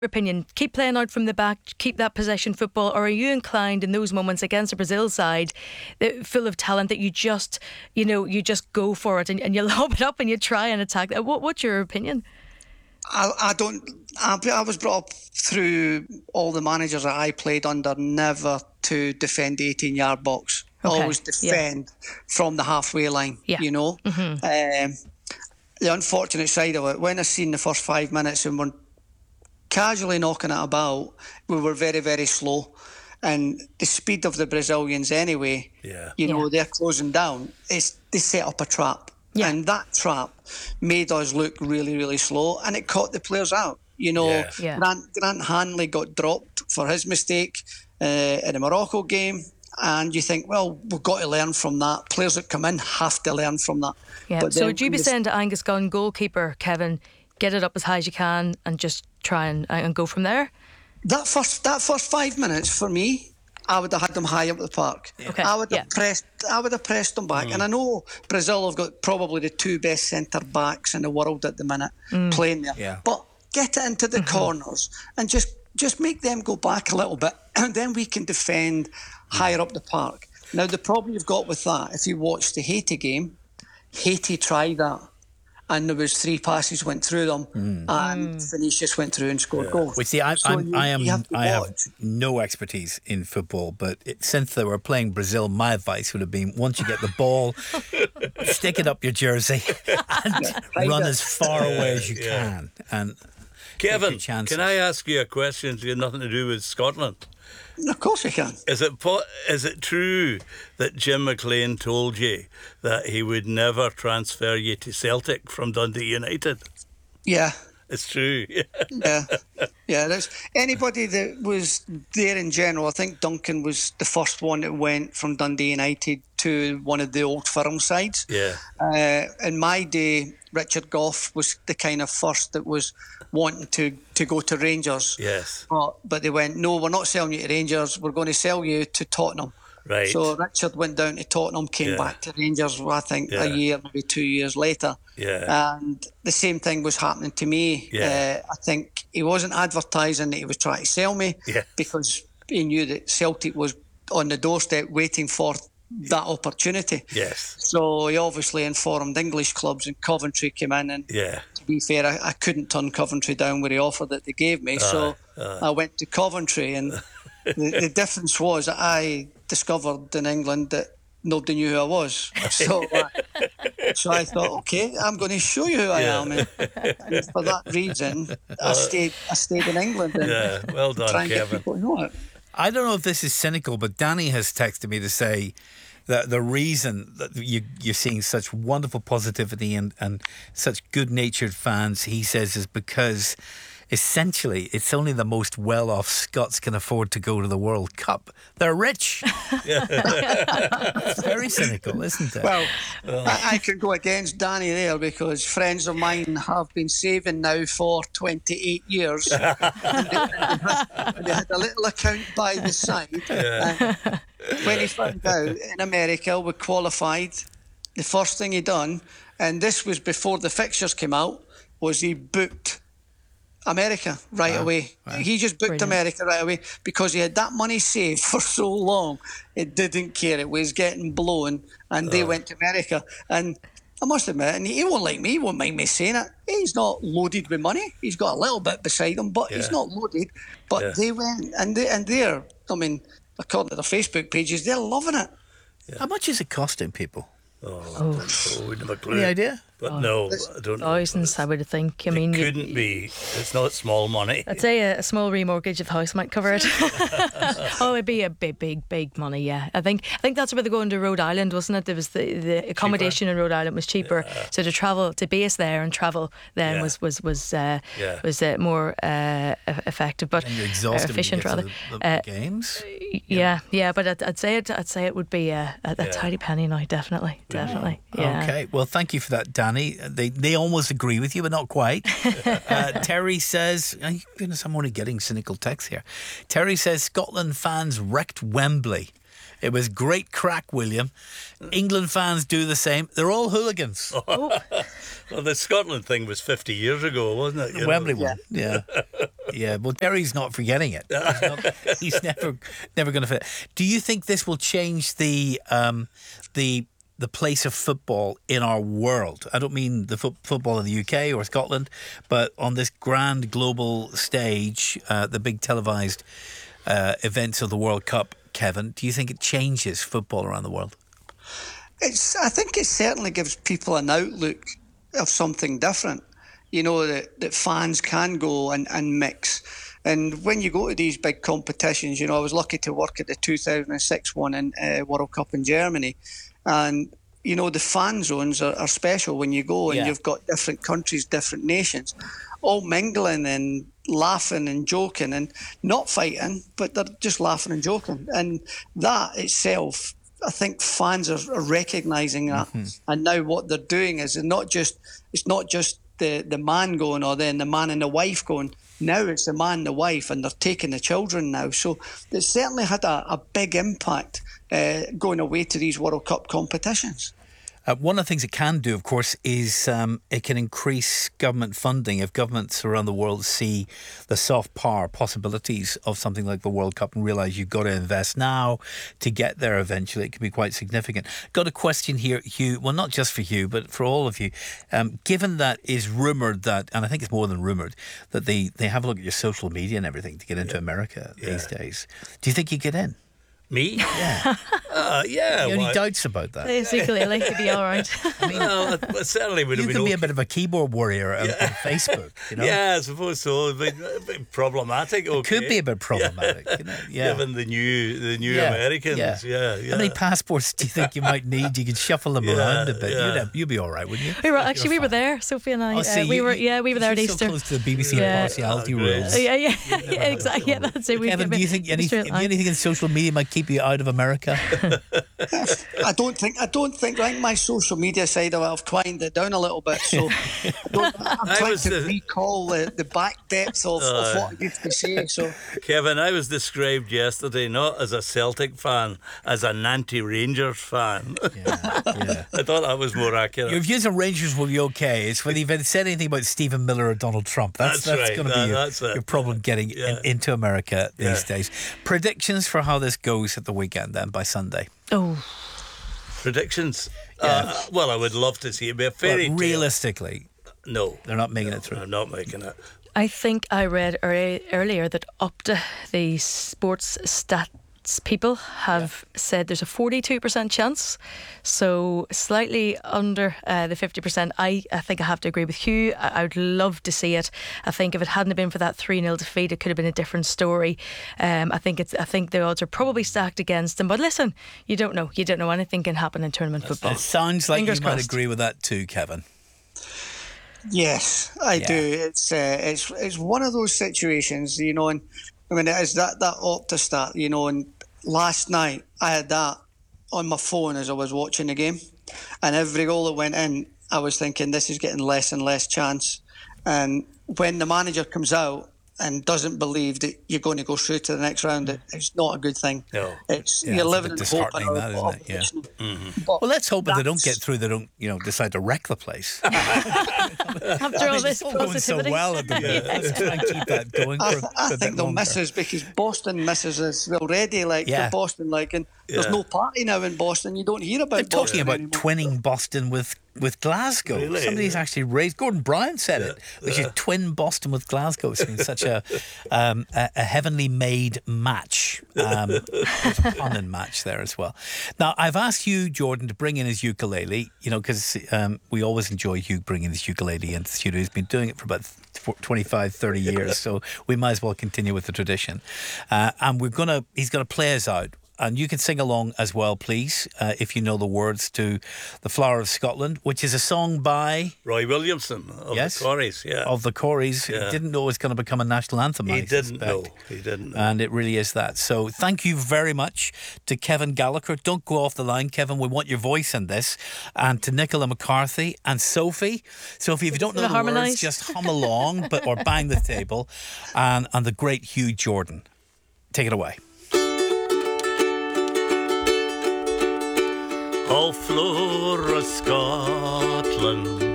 opinion, keep playing out from the back, keep that possession football, or are you inclined in those moments against a Brazil side full of talent that you just go for it and you lob it up and you try and attack? What's your opinion? I was brought up through all the managers that I played under never to defend the 18-yard box. Okay. Always defend from the halfway line, Mm-hmm. The unfortunate side of it, when I seen the first 5 minutes and we're casually knocking it about, we were very, very slow. And the speed of the Brazilians anyway, they're closing down. They set up a trap. Yeah. And that trap made us look really, really slow, and it caught the players out. Grant Hanley got dropped for his mistake in the Morocco game. And you think, well, we've got to learn from that. Players that come in have to learn from that. Yeah. So would you be saying to Angus Gunn, goalkeeper Kevin, get it up as high as you can and just try and go from there? That first 5 minutes for me, I would have had them high up the park. Okay. I would have pressed them back. And I know Brazil have got probably the two best centre backs in the world at the minute playing there. Yeah. But get it into the corners and just make them go back a little bit, and then we can defend higher up the park. Now, the problem you've got with that, if you watch the Haiti game, Haiti tried that, and there was 3 passes went through them, and Vinicius went through and scored goals. Well, see, I have no expertise in football, but since they were playing Brazil, my advice would have been, once you get the ball, stick it up your jersey and run as far away as you can. And Kevin, can I ask you a question that's got nothing to do with Scotland? Of course you can. Is it true that Jim McLean told you that he would never transfer you to Celtic from Dundee United? Yeah. It's true. Yeah. There's anybody that was there in general. I think Duncan was the first one that went from Dundee United to one of the old firm sides. Yeah. In my day, Richard Gough was the kind of first that was wanting to go to Rangers. Yes. But they went, no, we're not selling you to Rangers. We're going to sell you to Tottenham. Right. So Richard went down to Tottenham, came back to Rangers, I think, a year, maybe 2 years later. Yeah. And the same thing was happening to me. Yeah. I think he wasn't advertising that he was trying to sell me because he knew that Celtic was on the doorstep waiting for that opportunity. Yes. So he obviously informed English clubs, and Coventry came in, and to be fair, I couldn't turn Coventry down with the offer that they gave me. So I went to Coventry, and the difference was that I discovered in England that nobody knew who I was. So I thought, okay, I'm going to show you who I am. And for that reason, I stayed in England. And well done, try and Kevin. get people to know it. I don't know if this is cynical, but Danny has texted me to say that the reason that you're seeing such wonderful positivity and such good-natured fans, he says, is because essentially it's only the most well-off Scots can afford to go to the World Cup. They're rich. It's very cynical, isn't it? Well, I could go against Danny there, because friends of mine have been saving now for 28 years. They had a little account by the side. When he found out in America we qualified, the first thing he done, and this was before the fixtures came out, was he booked America right away. Wow. He just booked America right away because he had that money saved for so long. It didn't care. It was getting blown, and they went to America. And I must admit, and he won't like me, he won't mind me saying it, he's not loaded with money. He's got a little bit beside him, but he's not loaded. But they went, and they're, I mean, according to their Facebook pages, they're loving it. How much is it costing people? We never clue. Any idea? But no, I don't know. Thousands, I would think. I mean, it couldn't be. It's not small money. I'd say a small remortgage of the house might cover it. It'd be a big money. Yeah, I think that's where they're going to Rhode Island, wasn't it? There was the accommodation in Rhode Island was cheaper, so to base there and travel then was more effective, but and you're exhausted efficient rather. The games. Yeah, but I'd say it would be a tidy penny now, definitely. Yeah. Okay, well, thank you for that, Dan. They almost agree with you, but not quite. Terry says, oh, goodness, I'm only getting cynical texts here. Terry says Scotland fans wrecked Wembley It was great crack, William. England fans do the same. They're all hooligans. Well, the Scotland thing was 50 years ago, wasn't it? The Wembley one, yeah. Yeah, well, Terry's not forgetting it. He's never going to fit. Do you think this will change the place of football in our world? I don't mean the football in the UK or Scotland, but on this grand global stage, the big televised events of the World Cup, Kevin, do you think it changes football around the world? I think it certainly gives people an outlook of something different. You know, that fans can go and mix. And when you go to these big competitions, you know, I was lucky to work at the 2006 one in World Cup in Germany. And, you know, the fan zones are special when you go, and you've got different countries, different nations, all mingling and laughing and joking and not fighting, but they're just laughing and joking. And that itself, I think fans are recognising that. And now what they're doing is it's not just the man going, or then the man and the wife going. Now it's the man and the wife, and they're taking the children now. So it certainly had a big impact going away to these World Cup competitions. One of the things it can do, of course, is it can increase government funding. If governments around the world see the soft power possibilities of something like the World Cup and realise you've got to invest now to get there eventually, it can be quite significant. Got a question here, Hugh. Well, not just for Hugh, but for all of you. Given that is rumoured that, and I think it's more than rumoured, that they have a look at your social media and everything to get into America these days. Do you think you get in? Me? Yeah. Yeah. Any doubts about that? It's ukulele could be all right. I mean, Well, it certainly would have you been can be a bit of a keyboard warrior on Facebook, you know? Yeah, I suppose so. A bit problematic. It could be a bit problematic, you know? Yeah. Given the new Americans. Yeah. How many passports do you think you might need? You could shuffle them around a bit. You'd be all right, wouldn't you? We were there, Sophie and I. Oh, see, we were there at you're Easter. so close to the BBC partiality rules. Yeah, exactly. Yeah, that's it. Kevin, do you think anything in social media might keep you out of America? I don't think. I think my social media side of it, I've quieted it down a little bit. So I'm trying to recall the back depths of what I used to say. So, Kevin, I was described yesterday not as a Celtic fan, as an anti-Rangers fan. Yeah. I thought that was more accurate. Your views on Rangers will be okay. It's when you've said anything about Stephen Miller or Donald Trump. That's right. going to be your problem getting into America these days. Predictions for how this goes at the weekend then, by Sunday. Oh. Predictions? Well, I would love to see it be a fairy tale. Realistically, no. They're not making it through. I'm not making it. I think I read earlier that Opta, the sports stats people, have said there's a 42% chance, so slightly under the 50%. I think I have to agree with Hugh. I would love to see it. I think if it hadn't been for that 3-0 defeat, it could have been a different story. I think the odds are probably stacked against them. But listen, you don't know. Anything can happen in tournament football. It sounds like Fingers you might crossed. agree with that too, Kevin. yes, I do. It's one of those situations, you know, and I mean, it is that Opta stat, you know, and last night I had that on my phone as I was watching the game, and every goal that went in, I was thinking this is getting less and less chance. And when the manager comes out and doesn't believe that you're going to go through to the next round, it's not a good thing. No. You're living in hope. Disheartening, that, isn't it? Yeah. But Well, let's hope if they don't get through, they don't, decide to wreck the place. After all this it's all going so positivity. well at the minute. Let's try and keep that going for I a bit think they'll longer. miss us because Boston misses us already. Yeah. For Boston, and there's no party now in Boston. You don't hear about. They're talking Boston about anymore. twinning Boston with Glasgow. Really? Somebody's actually raised. Gordon Bryan said it. We should twin Boston with Glasgow. It's been such a heavenly made match. There's a pun in match there as well. Now, I've asked Hugh Jordan to bring in his ukulele, because we always enjoy Hugh bringing his ukulele into the studio. He's been doing it for about 25, 30 years, so we might as well continue with the tradition. And he's going to play us out. And you can sing along as well, please, if you know the words to The Flower of Scotland, which is a song by Roy Williamson of the Corries, of the Corries. Yeah. He didn't know it was going to become a national anthem. He I didn't know. suspect. He didn't know. And it really is that. So thank you very much to Kevin Gallagher. Don't go off the line, Kevin. We want your voice in this. And to Nicola McCarthy and Sophie. Sophie, if you don't know the words, just hum along or bang the table. And the great Hugh Jordan. Take it away. all floor of Scotland.